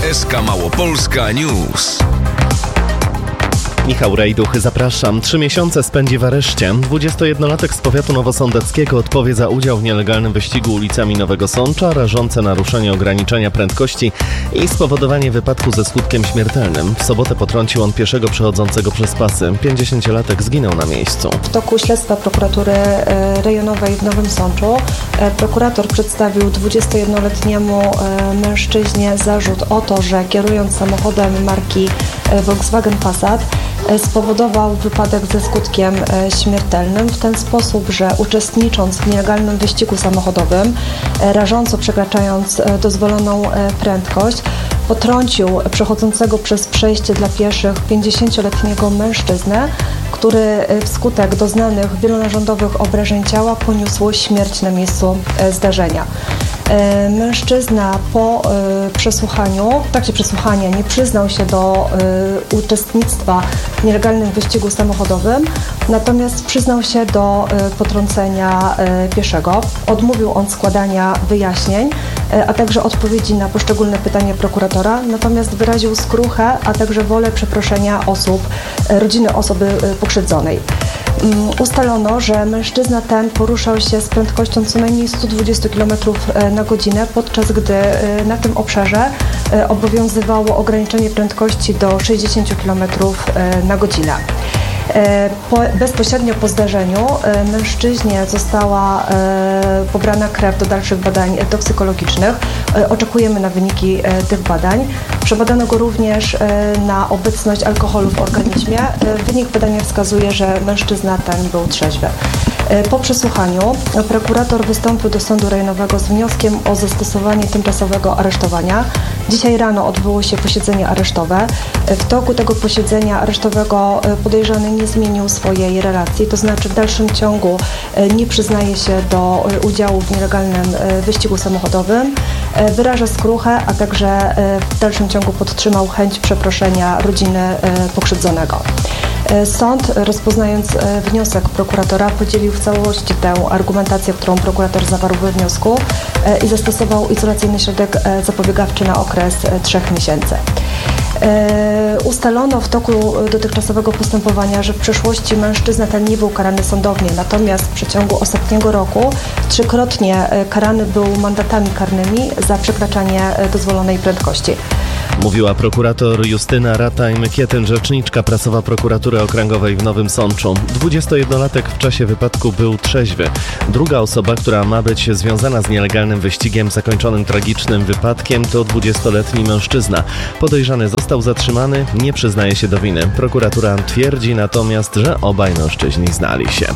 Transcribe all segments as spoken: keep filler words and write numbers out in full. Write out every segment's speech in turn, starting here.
S K Małopolska News. Michał Rejduch, zapraszam. Trzy miesiące spędzi w areszcie. dwudziestojednolatek z powiatu nowosądeckiego odpowie za udział w nielegalnym wyścigu ulicami Nowego Sącza, rażące naruszenie ograniczenia prędkości i spowodowanie wypadku ze skutkiem śmiertelnym. W sobotę potrącił on pieszego przechodzącego przez pasy. pięćdziesięciolatek zginął na miejscu. W toku śledztwa prokuratury rejonowej w Nowym Sączu prokurator przedstawił dwudziestojednoletniemu mężczyźnie zarzut o to, że kierując samochodem marki Volkswagen Passat spowodował wypadek ze skutkiem śmiertelnym w ten sposób, że uczestnicząc w nielegalnym wyścigu samochodowym, rażąco przekraczając dozwoloną prędkość, potrącił przechodzącego przez przejście dla pieszych pięćdziesięcioletniego mężczyznę, który wskutek doznanych wielonarządowych obrażeń ciała poniósł śmierć na miejscu zdarzenia. Mężczyzna po przesłuchaniu, w trakcie przesłuchania nie przyznał się do uczestnictwa w nielegalnym wyścigu samochodowym, natomiast przyznał się do potrącenia pieszego. Odmówił on składania wyjaśnień, a także odpowiedzi na poszczególne pytania prokuratora, natomiast wyraził skruchę, a także wolę przeproszenia osób, rodziny osoby pokrzywdzonej. Ustalono, że mężczyzna ten poruszał się z prędkością co najmniej sto dwadzieścia kilometrów na godzinę, podczas gdy na tym obszarze obowiązywało ograniczenie prędkości do sześćdziesiąt kilometrów na godzinę. Po, bezpośrednio po zdarzeniu mężczyźnie została pobrana krew do dalszych badań toksykologicznych. Oczekujemy na wyniki tych badań. Przebadano go również na obecność alkoholu w organizmie. Wynik badania wskazuje, że mężczyzna ten był trzeźwy. Po przesłuchaniu prokurator wystąpił do Sądu Rejonowego z wnioskiem o zastosowanie tymczasowego aresztowania. Dzisiaj rano odbyło się posiedzenie aresztowe. W toku tego posiedzenia aresztowego podejrzany nie zmienił swojej relacji, to znaczy w dalszym ciągu nie przyznaje się do udziału w nielegalnym wyścigu samochodowym, wyraża skruchę, a także w dalszym ciągu podtrzymał chęć przeproszenia rodziny pokrzywdzonego. Sąd, rozpoznając wniosek prokuratora, podzielił w całości tę argumentację, którą prokurator zawarł we wniosku i zastosował izolacyjny środek zapobiegawczy na okres trzech miesięcy. Ustalono w toku dotychczasowego postępowania, że w przeszłości mężczyzna ten nie był karany sądownie, natomiast w przeciągu ostatniego roku trzykrotnie karany był mandatami karnymi za przekraczanie dozwolonej prędkości. Mówiła prokurator Justyna Ratajm-Kietyn, rzeczniczka prasowa prokuratury okręgowej w Nowym Sączu. dwudziestojednolatek w czasie wypadku był trzeźwy. Druga osoba, która ma być związana z nielegalnym wyścigiem zakończonym tragicznym wypadkiem, to dwudziestoletni mężczyzna. Podejrzany został zatrzymany, nie przyznaje się do winy. Prokuratura twierdzi natomiast, że obaj mężczyźni znali się.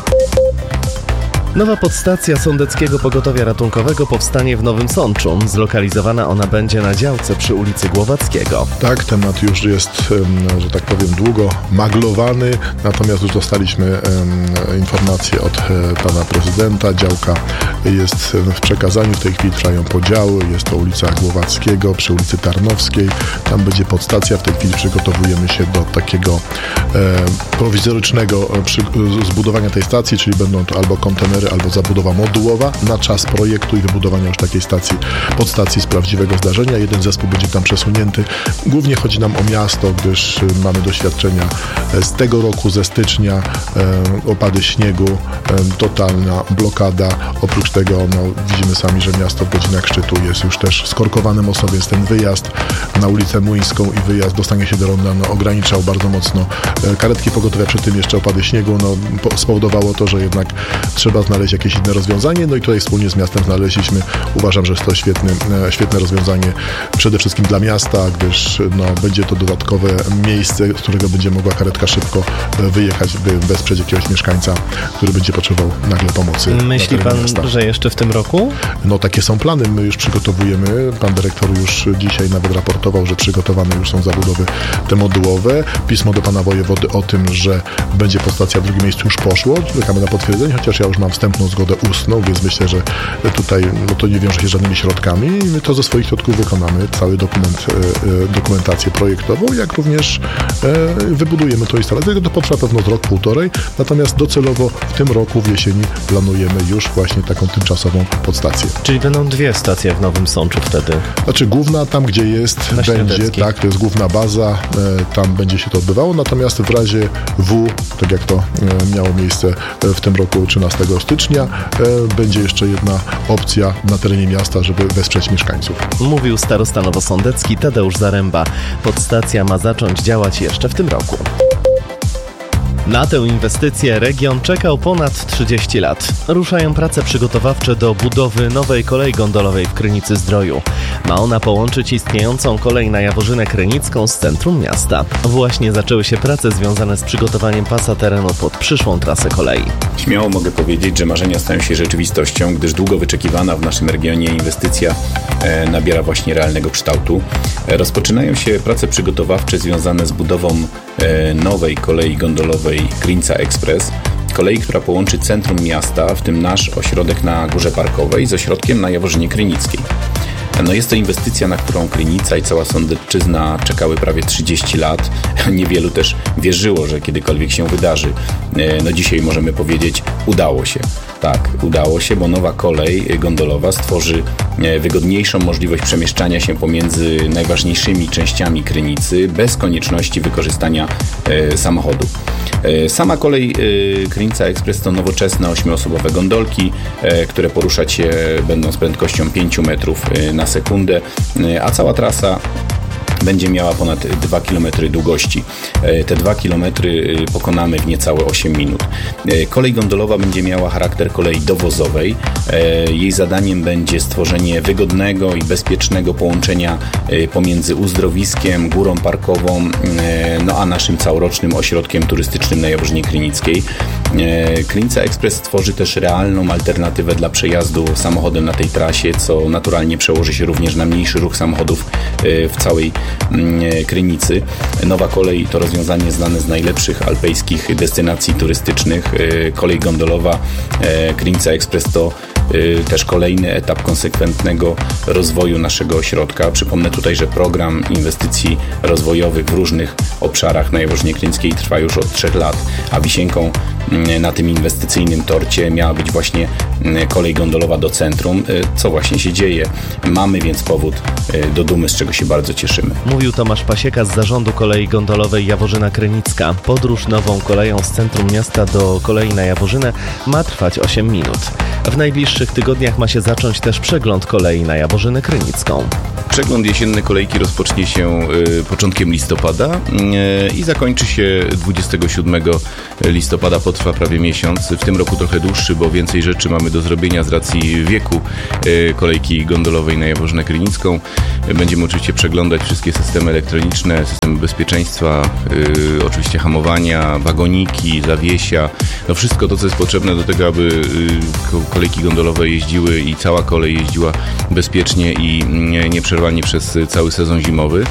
Nowa podstacja Sądeckiego Pogotowia Ratunkowego powstanie w Nowym Sączu. Zlokalizowana ona będzie na działce przy ulicy Głowackiego. Tak, temat już jest, że tak powiem, długo maglowany, natomiast już dostaliśmy informacje od pana prezydenta. Działka jest w przekazaniu, w tej chwili trwają podziały. Jest to ulica Głowackiego przy ulicy Tarnowskiej. Tam będzie podstacja. W tej chwili przygotowujemy się do takiego e, prowizorycznego przy, zbudowania tej stacji, czyli będą to albo kontenery, albo zabudowa modułowa na czas projektu i wybudowania już takiej stacji, podstacji z prawdziwego zdarzenia. Jeden zespół będzie tam przesunięty. Głównie chodzi nam o miasto, gdyż mamy doświadczenia z tego roku, ze stycznia, e, opady śniegu, e, totalna blokada. Oprócz tego no, widzimy sami, że miasto w godzinach szczytu jest już też skorkowane mocno, więc ten wyjazd na ulicę Młyńską i wyjazd dostanie się do Ronda no, ograniczał bardzo mocno e, karetki pogotowia, przy tym jeszcze opady śniegu. No, po, spowodowało to, że jednak trzeba znaleźć jakieś inne rozwiązanie, no i tutaj wspólnie z miastem znaleźliśmy. Uważam, że jest to świetny, świetne rozwiązanie przede wszystkim dla miasta, gdyż no, będzie to dodatkowe miejsce, z którego będzie mogła karetka szybko wyjechać, by wesprzeć jakiegoś mieszkańca, który będzie potrzebował nagle pomocy. Myśli pan, miasta. Że jeszcze w tym roku? No takie są plany, my już przygotowujemy. Pan dyrektor już dzisiaj nawet raportował, że przygotowane już są zabudowy te modułowe. Pismo do pana wojewody o tym, że będzie podstacja w drugim miejscu już poszło. Czekamy na potwierdzenie, chociaż ja już mam wstępną zgodę ustną, więc myślę, że tutaj no to nie wiąże się z żadnymi środkami i my to ze swoich środków wykonamy, cały dokument, dokumentację projektową, jak również wybudujemy to instalację. To potrwa pewno rok, półtorej, natomiast docelowo w tym roku w jesieni planujemy już właśnie taką tymczasową podstację. Czyli będą dwie stacje w Nowym Sączu wtedy? Znaczy główna tam, gdzie jest, na będzie, tak, to jest główna baza, tam będzie się to odbywało, natomiast w razie W, tak jak to miało miejsce w tym roku trzynastego stycznia, będzie jeszcze jedna opcja na terenie miasta, żeby wesprzeć mieszkańców. Mówił starosta nowosądecki Tadeusz Zaręba. Podstacja ma zacząć działać jeszcze w tym roku. Na tę inwestycję region czekał ponad trzydzieści lat. Ruszają prace przygotowawcze do budowy nowej kolei gondolowej w Krynicy-Zdroju. Ma ona połączyć istniejącą kolej na Jaworzynę Krynicką z centrum miasta. Właśnie zaczęły się prace związane z przygotowaniem pasa terenu pod przyszłą trasę kolei. Śmiało mogę powiedzieć, że marzenia stają się rzeczywistością, gdyż długo wyczekiwana w naszym regionie inwestycja e, nabiera właśnie realnego kształtu. E, rozpoczynają się prace przygotowawcze związane z budową e, nowej kolei gondolowej Krynica Express, kolei, która połączy centrum miasta, w tym nasz ośrodek na Górze Parkowej, z ośrodkiem na Jaworzynie Krynickiej. No jest to inwestycja, na którą Krynica i cała Sądecczyzna czekały prawie trzydzieści lat. Niewielu też wierzyło, że kiedykolwiek się wydarzy. No dzisiaj możemy powiedzieć, udało się. Tak, udało się, bo nowa kolej gondolowa stworzy wygodniejszą możliwość przemieszczania się pomiędzy najważniejszymi częściami Krynicy bez konieczności wykorzystania e, samochodu. E, sama kolej e, Krynica Express to nowoczesne ośmioosobowe gondolki, e, które poruszać się będą z prędkością pięć metrów na sekundę, e, a cała trasa będzie miała ponad dwa kilometry długości. Te dwa kilometry pokonamy w niecałe osiem minut. Kolej gondolowa będzie miała charakter kolei dowozowej. Jej zadaniem będzie stworzenie wygodnego i bezpiecznego połączenia pomiędzy uzdrowiskiem, górą parkową, no a naszym całorocznym ośrodkiem turystycznym na Jaworzynie Krynickiej. Krynica Express stworzy też realną alternatywę dla przejazdu samochodem na tej trasie, co naturalnie przełoży się również na mniejszy ruch samochodów w całej Krynicy. Nowa kolej to rozwiązanie znane z najlepszych alpejskich destynacji turystycznych. Kolej gondolowa Krynica Express to też kolejny etap konsekwentnego rozwoju naszego ośrodka. Przypomnę tutaj, że program inwestycji rozwojowych w różnych obszarach na Jaworzynie Krynickiej trwa już od trzech lat, a wisienką na tym inwestycyjnym torcie miała być właśnie kolej gondolowa do centrum, co właśnie się dzieje. Mamy więc powód do dumy, z czego się bardzo cieszymy. Mówił Tomasz Pasieka z zarządu kolei gondolowej Jaworzyna Krynicka. Podróż nową koleją z centrum miasta do kolei na Jaworzynę ma trwać osiem minut. W najbliższych tygodniach ma się zacząć też przegląd kolei na Jaworzynę Krynicką. Przegląd jesienny kolejki rozpocznie się y, początkiem listopada y, i zakończy się dwudziestego siódmego listopada, potrwa prawie miesiąc. W tym roku trochę dłuższy, bo więcej rzeczy mamy do zrobienia z racji wieku y, kolejki gondolowej na Jaworzynę Krynicką. Będziemy oczywiście przeglądać wszystkie systemy elektroniczne, systemy bezpieczeństwa, y, oczywiście hamowania, wagoniki, zawiesia, no wszystko to, co jest potrzebne do tego, aby y, kolejki gondolowe jeździły i cała kolej jeździła bezpiecznie i nie, nieprzerwanie przez cały sezon zimowy.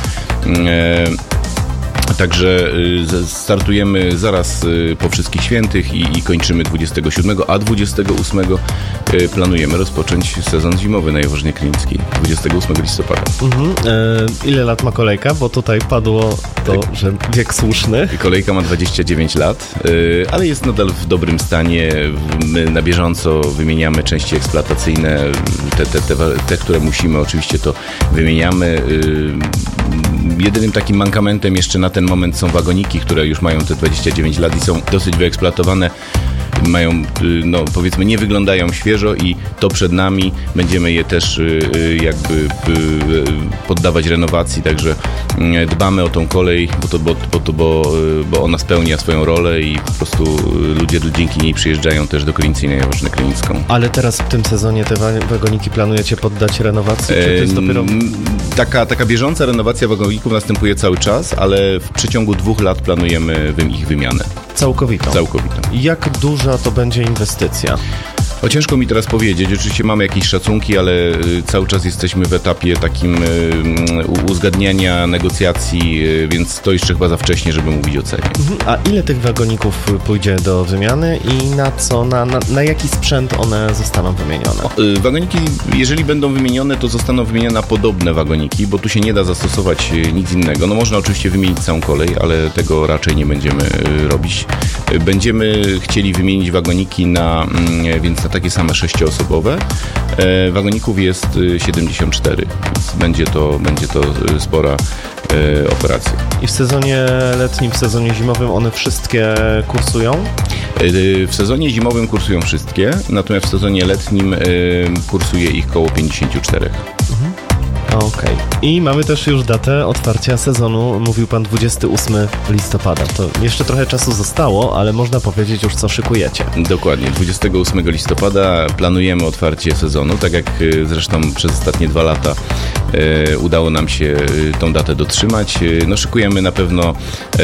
Także startujemy zaraz po Wszystkich Świętych i, i kończymy dwudziestego siódmego, a dwudziestego ósmego planujemy rozpocząć sezon zimowy na Jaworzynie Krynickiej, dwudziestego ósmego listopada. Mhm. E, ile lat ma kolejka? Bo tutaj padło to, że wiek słuszny. Kolejka ma dwadzieścia dziewięć lat, ale jest nadal w dobrym stanie. My na bieżąco wymieniamy części eksploatacyjne, te, te, te, te które musimy, oczywiście to wymieniamy. Jedynym takim mankamentem jeszcze na ten moment są wagoniki, które już mają te dwadzieścia dziewięć lat i są dosyć wyeksploatowane. Mają, no powiedzmy, nie wyglądają świeżo i to przed nami. Będziemy je też jakby poddawać renowacji, także dbamy o tą kolej, bo, to, bo, bo, bo, bo ona spełnia swoją rolę i po prostu ludzie dzięki niej przyjeżdżają też do Krynicy i na Jaworzynę Krynicką. Ale teraz w tym sezonie te wagoniki planujecie poddać renowacji? Czy to jest dopiero... Taka, taka bieżąca renowacja wagoników następuje cały czas, ale w przeciągu dwóch lat planujemy ich wymianę. Całkowitą? Całkowitą. Jak duża to będzie inwestycja? O, ciężko mi teraz powiedzieć. Oczywiście mamy jakieś szacunki, ale cały czas jesteśmy w etapie takim uzgadniania, negocjacji, więc to jeszcze chyba za wcześnie, żeby mówić o cenie. A ile tych wagoników pójdzie do wymiany i na co, na, na, na jaki sprzęt one zostaną wymienione? Wagoniki, jeżeli będą wymienione, to zostaną wymienione na podobne wagoniki, bo tu się nie da zastosować nic innego. No można oczywiście wymienić całą kolej, ale tego raczej nie będziemy robić. Będziemy chcieli wymienić wagoniki na, więc na takie same sześcioosobowe. Wagoników jest siedemdziesiąt cztery, więc będzie to, będzie to spora operacja. I w sezonie letnim, w sezonie zimowym one wszystkie kursują? W sezonie zimowym kursują wszystkie, natomiast w sezonie letnim kursuje ich koło pięćdziesiąt cztery. Mhm. Okej. Okay. I mamy też już datę otwarcia sezonu. Mówił pan dwudziestego ósmego listopada. To jeszcze trochę czasu zostało, ale można powiedzieć już, co szykujecie. Dokładnie. dwudziestego ósmego listopada planujemy otwarcie sezonu, tak jak zresztą przez ostatnie dwa lata e, udało nam się tą datę dotrzymać. No, szykujemy na pewno e,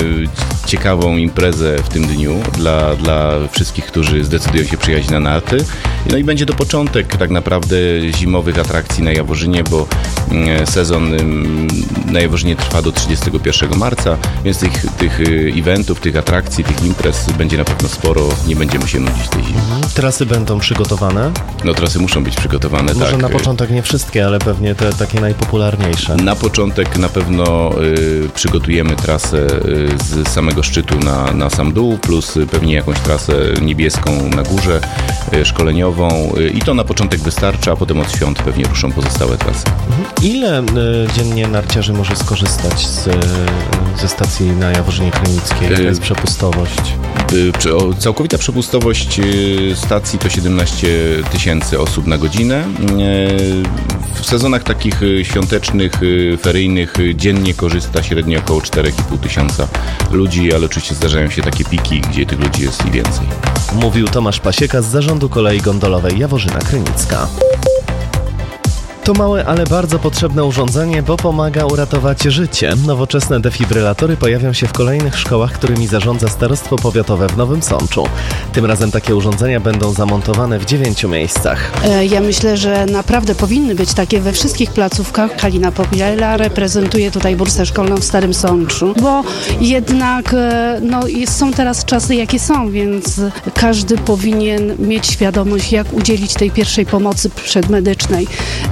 ciekawą imprezę w tym dniu dla, dla wszystkich, którzy zdecydują się przyjechać na narty. No i będzie to początek tak naprawdę zimowych atrakcji na Jaworzynie, bo sezon na Jaworzynie trwa do trzydziestego pierwszego marca, więc tych, tych eventów, tych atrakcji, tych imprez będzie na pewno sporo, nie będziemy się nudzić tej zimy. Mhm. Trasy będą przygotowane? No trasy muszą być przygotowane, Może tak. na początek nie wszystkie, ale pewnie te takie najpopularniejsze. Na początek na pewno y, przygotujemy trasę y, z samego szczytu na, na sam dół, plus y, pewnie jakąś trasę niebieską na górze, y, szkoleniową y, i to na początek wystarczy, a potem od świąt pewnie ruszą pozostałe trasy. Ile y, dziennie narciarzy może skorzystać z, y, ze stacji na Jaworzynie Krynickiej? Jaka jest przepustowość? Y, o, całkowita przepustowość y, stacji to siedemnaście tysięcy osób na godzinę. Y, w sezonach takich y, świątecznych, y, feryjnych y, dziennie korzysta średnio około cztery i pół tysiąca ludzi, ale oczywiście zdarzają się takie piki, gdzie tych ludzi jest i więcej. Mówił Tomasz Pasieka z Zarządu Kolei Gondolowej Jaworzyna Krynicka. To małe, ale bardzo potrzebne urządzenie, bo pomaga uratować życie. Nowoczesne defibrylatory pojawią się w kolejnych szkołach, którymi zarządza Starostwo Powiatowe w Nowym Sączu. Tym razem takie urządzenia będą zamontowane w dziewięciu miejscach. Ja myślę, że naprawdę powinny być takie we wszystkich placówkach. Halina Popiela reprezentuje tutaj bursę szkolną w Starym Sączu, bo jednak no, są teraz czasy, jakie są, więc każdy powinien mieć świadomość, jak udzielić tej pierwszej pomocy przedmedycznej.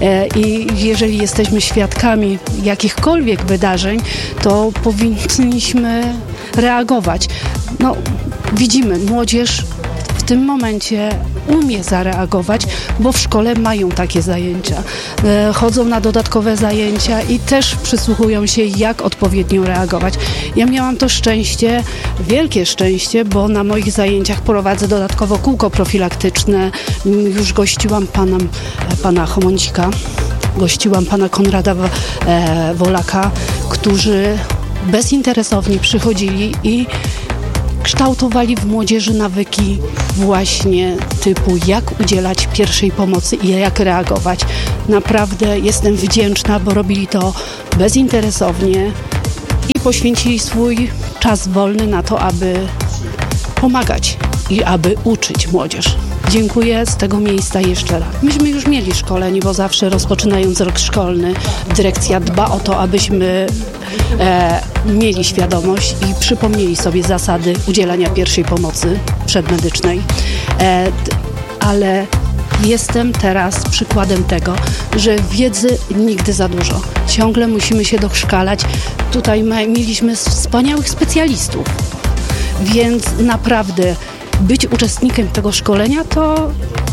I jeżeli jesteśmy świadkami jakichkolwiek wydarzeń, to powinniśmy reagować. No, widzimy, młodzież w tym momencie umie zareagować, bo w szkole mają takie zajęcia. Chodzą na dodatkowe zajęcia i też przysłuchują się, jak odpowiednio reagować. Ja miałam to szczęście, wielkie szczęście, bo na moich zajęciach prowadzę dodatkowo kółko profilaktyczne. Już gościłam pana, pana Chomącika, gościłam pana Konrada Wolaka, którzy bezinteresownie przychodzili i kształtowali w młodzieży nawyki właśnie typu jak udzielać pierwszej pomocy i jak reagować. Naprawdę jestem wdzięczna, bo robili to bezinteresownie i poświęcili swój czas wolny na to, aby pomagać i aby uczyć młodzież. Dziękuję z tego miejsca jeszcze raz. Myśmy już mieli szkolenie, bo zawsze rozpoczynając rok szkolny dyrekcja dba o to, abyśmy e, mieli świadomość i przypomnieli sobie zasady udzielania pierwszej pomocy przedmedycznej. E, ale jestem teraz przykładem tego, że wiedzy nigdy za dużo. Ciągle musimy się doszkalać. Tutaj my, mieliśmy wspaniałych specjalistów, więc naprawdę być uczestnikiem tego szkolenia to,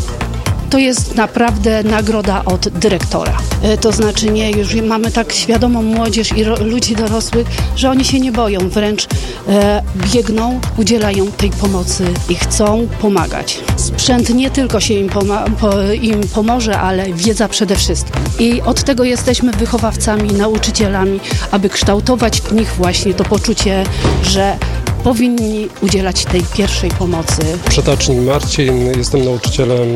to jest naprawdę nagroda od dyrektora. E, to znaczy nie, już mamy tak świadomą młodzież i ro, ludzi dorosłych, że oni się nie boją, wręcz e, biegną, udzielają tej pomocy i chcą pomagać. Sprzęt nie tylko się im, poma- po, im pomoże, ale wiedza przede wszystkim. I od tego jesteśmy wychowawcami, nauczycielami, aby kształtować w nich właśnie to poczucie, że powinni udzielać tej pierwszej pomocy. Przetacznik Marcin, jestem nauczycielem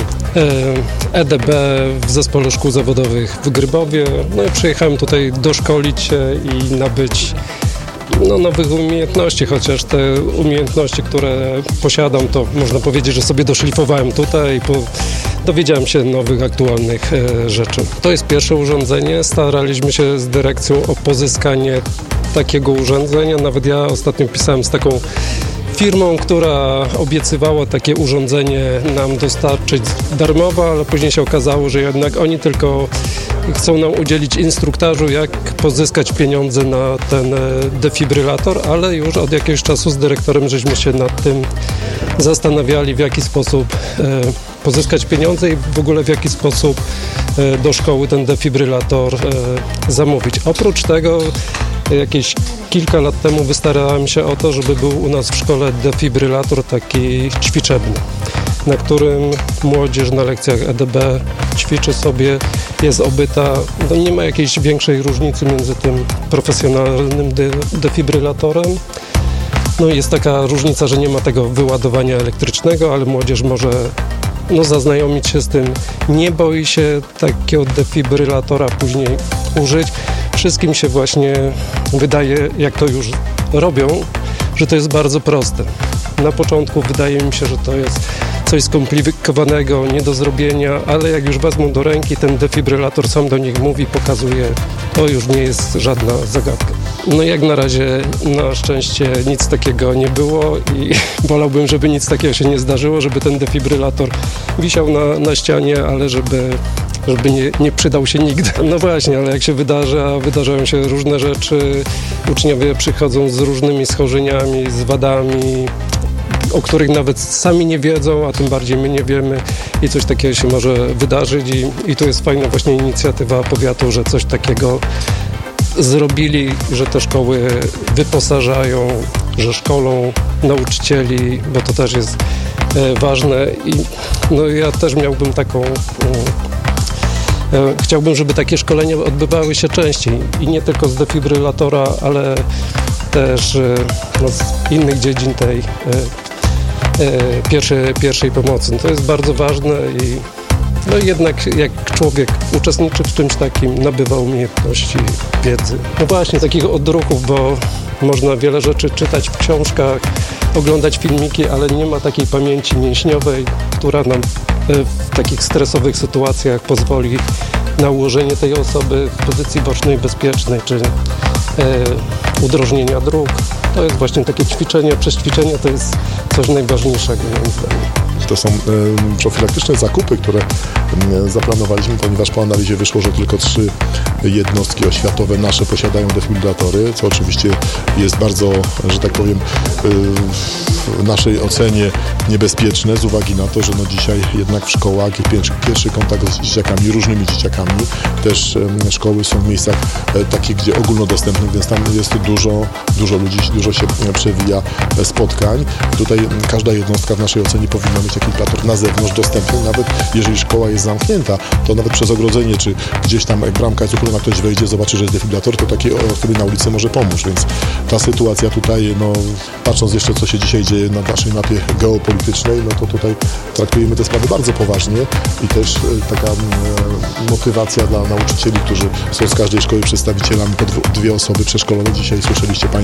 E D B w Zespole Szkół Zawodowych w Grybowie. No i przyjechałem tutaj doszkolić się i nabyć no, nowych umiejętności, chociaż te umiejętności, które posiadam, to można powiedzieć, że sobie doszlifowałem tutaj i po, dowiedziałem się nowych, aktualnych e, rzeczy. To jest pierwsze urządzenie. Staraliśmy się z dyrekcją o pozyskanie takiego urządzenia. Nawet ja ostatnio pisałem z taką firmą, która obiecywała takie urządzenie nam dostarczyć darmowo, ale później się okazało, że jednak oni tylko chcą nam udzielić instruktażu, jak pozyskać pieniądze na ten defibrylator, ale już od jakiegoś czasu z dyrektorem żeśmy się nad tym zastanawiali, w jaki sposób e, pozyskać pieniądze i w ogóle w jaki sposób e, do szkoły ten defibrylator e, zamówić. Oprócz tego jakieś kilka lat temu wystarałem się o to, żeby był u nas w szkole defibrylator taki ćwiczebny, na którym młodzież na lekcjach E D B ćwiczy sobie, jest obyta. No nie ma jakiejś większej różnicy między tym profesjonalnym de- defibrylatorem. No jest taka różnica, że nie ma tego wyładowania elektrycznego, ale młodzież może no, zaznajomić się z tym. Nie boi się takiego defibrylatora później użyć. Wszystkim się właśnie wydaje, jak to już robią, że to jest bardzo proste. Na początku wydaje mi się, że to jest coś skomplikowanego, nie do zrobienia, ale jak już wezmą do ręki, ten defibrylator sam do nich mówi, pokazuje, to już nie jest żadna zagadka. No jak na razie na szczęście nic takiego nie było i wolałbym, żeby nic takiego się nie zdarzyło, żeby ten defibrylator wisiał na, na ścianie, ale żeby żeby nie, nie przydał się nigdy. No właśnie, ale jak się wydarza, wydarzają się różne rzeczy, uczniowie przychodzą z różnymi schorzeniami, z wadami, o których nawet sami nie wiedzą, a tym bardziej my nie wiemy i coś takiego się może wydarzyć i, i to jest fajna właśnie inicjatywa powiatu, że coś takiego zrobili, że te szkoły wyposażają, że szkolą nauczycieli, bo to też jest e, ważne i no ja też miałbym taką e, chciałbym, żeby takie szkolenia odbywały się częściej i nie tylko z defibrylatora, ale też e, no, z innych dziedzin tej e, e, pierwszej, pierwszej pomocy. To jest bardzo ważne i no jednak jak człowiek uczestniczy w czymś takim, nabywa umiejętności, wiedzy. No właśnie, takich odruchów, bo można wiele rzeczy czytać w książkach, oglądać filmiki, ale nie ma takiej pamięci mięśniowej, która nam w takich stresowych sytuacjach pozwoli na ułożenie tej osoby w pozycji bocznej bezpiecznej, czy e, udrożnienia dróg. To jest właśnie takie ćwiczenie, przećwiczenie to jest coś najważniejszego moim zdaniem. To są e, profilaktyczne zakupy, które e, zaplanowaliśmy, ponieważ po analizie wyszło, że tylko trzy jednostki oświatowe nasze posiadają defibrylatory, co oczywiście jest bardzo, że tak powiem, e, w naszej ocenie niebezpieczne z uwagi na to, że no dzisiaj jednak w szkołach pierwszy, pierwszy kontakt z dzieciakami, różnymi dzieciakami, też e, szkoły są w miejscach e, takich, gdzie ogólnodostępnych, więc tam jest dużo, dużo ludzi, dużo się przewija spotkań. Tutaj każda jednostka w naszej ocenie powinna mieć taki plator na zewnątrz dostępny, nawet jeżeli szkoła jest zamknięta, to nawet przez ogrodzenie, czy gdzieś tam jak bramka jest uchylona, ktoś wejdzie, zobaczy, że jest defibrylator, to takiej osoby na ulicy może pomóc, więc ta sytuacja tutaj, no patrząc jeszcze, co się dzisiaj dzieje na naszej mapie geopolitycznej, no to tutaj traktujemy te sprawy bardzo poważnie i też taka motywacja dla nauczycieli, którzy są z każdej szkoły przedstawicielami, po dwie osoby przeszkolone, dzisiaj słyszeliście Państwo,